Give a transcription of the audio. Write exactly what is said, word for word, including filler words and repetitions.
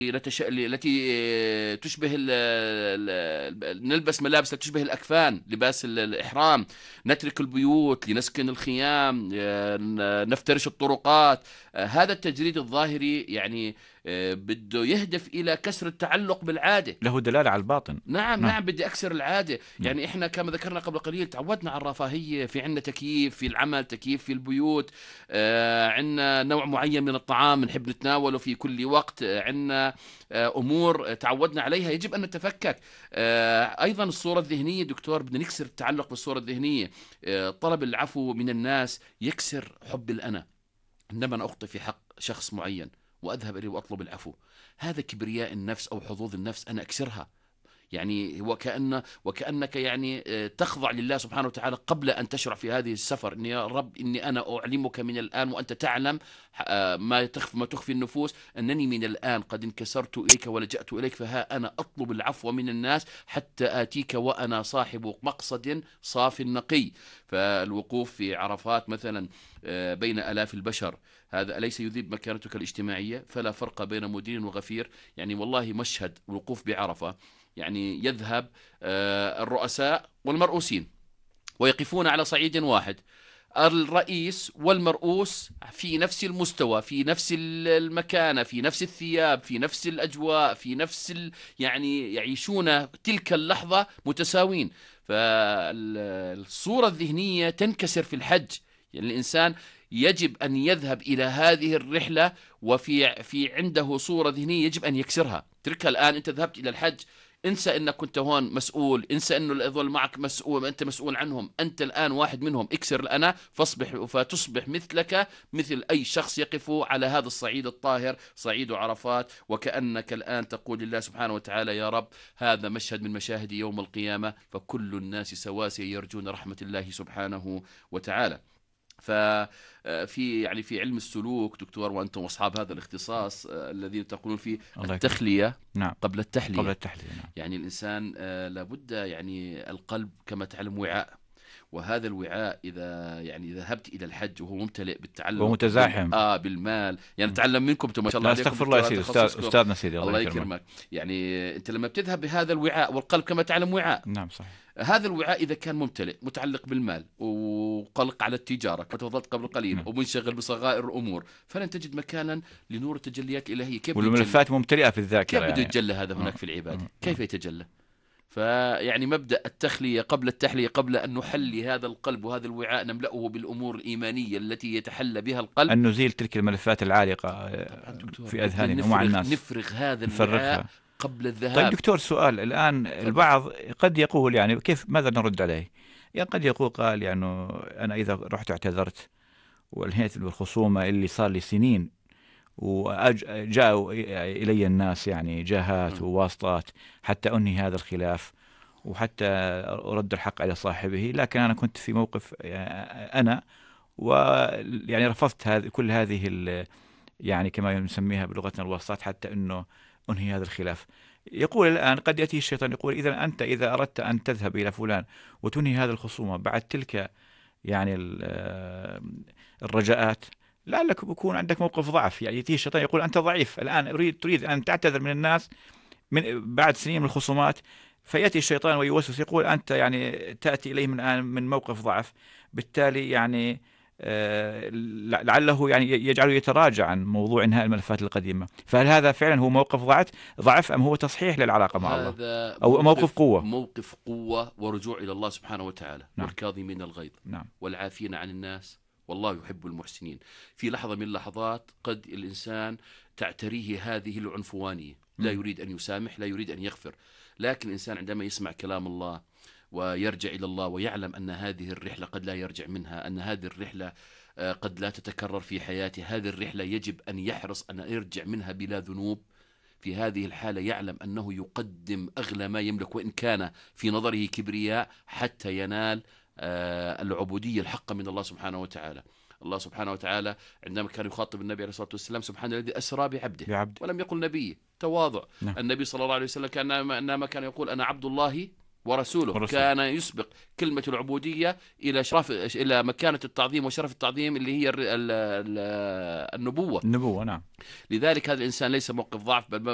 التي التي تشبه ال ال نلبس ملابس التي تشبه الأكفان، لباس الإحرام، نترك البيوت لنسكن الخيام، نفترش الطرقات. هذا التجريد الظاهري يعني بده يهدف إلى كسر التعلق بالعادة، له دلالة على الباطن. نعم نعم. نعم، بدي أكسر العادة. نعم. يعني إحنا كما ذكرنا قبل قليل تعودنا على الرفاهية، في عنا تكييف في العمل، تكييف في البيوت، آه عنا نوع معين من الطعام نحب نتناوله في كل وقت، آه عنا آه أمور تعودنا عليها يجب أن نتفكك. آه أيضا الصورة الذهنية دكتور، بدنا نكسر التعلق بالصورة الذهنية. آه طلب العفو من الناس يكسر حب الأنا. عندما أنا أخطئ في حق شخص معين وأذهب إليه وأطلب العفو، هذا كبرياء النفس أو حظوظ النفس، أنا أكسرها. يعني وكأن وكأنك يعني تخضع لله سبحانه وتعالى قبل أن تشرع في هذه السفر، إن يا رب إني أنا أعلمك من الآن وأنت تعلم ما تخفي ما تخفي النفوس، أنني من الآن قد انكسرت إليك ولجأت إليك، فها أنا أطلب العفو من الناس حتى آتيك وأنا صاحب مقصد صاف نقي. فالوقوف في عرفات مثلا بين آلاف البشر، هذا أليس يذيب مكانتك الاجتماعية؟ فلا فرق بين مدين وغفير. يعني والله مشهد الوقوف بعرفة، يعني يذهب الرؤساء والمرؤوسين ويقفون على صعيد واحد، الرئيس والمرؤوس في نفس المستوى، في نفس المكانة، في نفس الثياب، في نفس الأجواء، في نفس ال... يعني يعيشون تلك اللحظة متساوين. فالصورة الذهنية تنكسر في الحج. يعني الإنسان يجب أن يذهب إلى هذه الرحلة وفي في عنده صورة ذهنية يجب أن يكسرها. تركها الآن، أنت ذهبت إلى الحج، انسى انك كنت هون مسؤول، انسى انه هذول معك مسؤول، انت مسؤول عنهم، انت الان واحد منهم. اكسر الانا فاصبح فتصبح مثلك مثل اي شخص يقف على هذا الصعيد الطاهر، صعيد عرفات، وكأنك الان تقول لله سبحانه وتعالى يا رب هذا مشهد من مشاهد يوم القيامة، فكل الناس سواسية يرجون رحمة الله سبحانه وتعالى. ففي يعني في علم السلوك دكتور، وأنتم أصحاب هذا الاختصاص الذين تقولون فيه التخلية نعم. قبل التحلية. قبل التحلية. نعم. يعني الإنسان لابد، يعني القلب كما تعلم وعاء، وهذا الوعاء إذا يعني ذهبت إلى الحج وهو ممتلئ بالتعلق ومتزاحم بال... آه بالمال، يعني نتعلم منكم انتم ما شاء الله لا عليكم. استغفر الله يا سيدي، أستاذ أستاذنا سيدي، الله, الله يكرمك. يعني أنت لما بتذهب بهذا الوعاء، والقلب كما تعلم وعاء. نعم صحيح. هذا الوعاء إذا كان ممتلئ متعلق بالمال وقلق على التجارة كما تفضلت قبل قليل، نعم. ومنشغل بصغائر الأمور، فلن تجد مكانا لنور التجليات الإلهية. كيف والملفات ممتلئة في الذاكرة، كيف بده يعني يتجلى هذا هناك آه. في العبادة؟ آه. كيف يتجلى؟ فيعني مبدأ التخلية قبل التحلية، قبل أن نحلي هذا القلب وهذا الوعاء نملأه بالأمور الإيمانية التي يتحلى بها القلب، أن نزيل تلك الملفات العالقة في أذهاننا ومع الناس، نفرغ هذا نفرغها الوعاء قبل الذهاب. طيب دكتور، سؤال الآن، البعض قد يقول يعني كيف، ماذا نرد عليه؟ يعني قد يقول قال يعني أنا إذا رحت اعتذرت وانهيت بالخصومة اللي صار لي سنين وجاءوا إلي الناس يعني جاهات وواسطات حتى أنهي هذا الخلاف وحتى أرد الحق على صاحبه، لكن أنا كنت في موقف أنا ويعني رفضت هذه كل هذه يعني كما نسميها بلغتنا الواسطات حتى أنه أنهي هذا الخلاف. يقول الآن قد يأتي الشيطان يقول إذا أنت إذا أردت أن تذهب إلى فلان وتنهي هذه الخصومة بعد تلك يعني الرجاءات، لعلك بيكون عندك موقف ضعف. يعني يأتي الشيطان يقول أنت ضعيف الآن، أريد تريد أن تعتذر من الناس من بعد سنين من الخصومات، فيأتي الشيطان ويوسوس يقول أنت يعني تأتي إليه من الآن من موقف ضعف، بالتالي يعني لعله يعني يجعله يتراجع عن موضوع انهاء الملفات القديمة. فهل هذا فعلا هو موقف ضعف ضعف ام هو تصحيح للعلاقة مع الله، او موقف قوة؟ موقف قوة ورجوع الى الله سبحانه وتعالى. نعم. والكاظمين الغيظ. نعم. والعافين عن الناس والله يحب المحسنين. في لحظة من اللحظات قد الإنسان تعتريه هذه العنفوانية، لا يريد أن يسامح، لا يريد أن يغفر، لكن الإنسان عندما يسمع كلام الله ويرجع إلى الله ويعلم أن هذه الرحلة قد لا يرجع منها، أن هذه الرحلة قد لا تتكرر في حياته، هذه الرحلة يجب أن يحرص أن يرجع منها بلا ذنوب، في هذه الحالة يعلم أنه يقدم أغلى ما يملك وإن كان في نظره كبرياء حتى ينال العبودية الحقة من الله سبحانه وتعالى. الله سبحانه وتعالى عندما كان يخاطب النبي عليه الصلاة والسلام سبحان الذي أسرى بعبده بعبد. ولم يقل نبي، تواضع. نعم. النبي صلى الله عليه وسلم كان إنما كان يقول أنا عبد الله ورسوله. ورسول. كان يسبق كلمة العبودية إلى شرف إلى مكانة التعظيم وشرف التعظيم اللي هي النبوة. النبوة. نعم. لذلك هذا الإنسان ليس موقف ضعف، بل